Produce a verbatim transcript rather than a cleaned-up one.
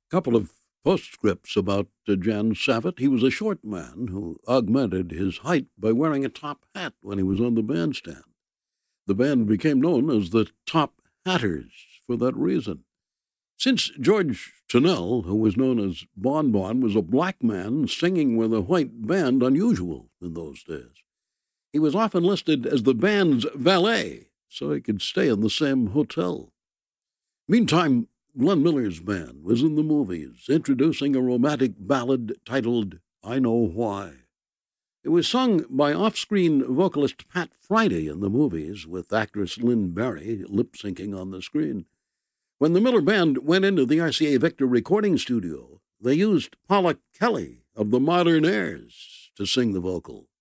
Couple of postscripts about uh, Jan Savitt. He was a short man who augmented his height by wearing a top hat when he was on the bandstand. The band became known as the Top Hatters for that reason. Since George Tunnell, who was known as Bon Bon, was a black man singing with a white band, unusual in those days, he was often listed as the band's valet, so he could stay in the same hotel. Meantime, Glenn Miller's band was in the movies, introducing a romantic ballad titled I Know Why. It was sung by off-screen vocalist Pat Friday in the movies, with actress Lynn Barry lip-syncing on the screen. When the Miller Band went into the R C A Victor recording studio, they used Paula Kelly of the Modern Airs to sing the vocal.